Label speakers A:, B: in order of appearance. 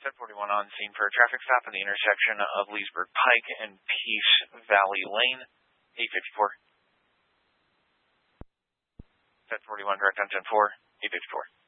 A: 1041 on scene for a traffic stop at the intersection of Leesburg Pike and Peace Valley Lane, 854. 1041 direct on 104, 854.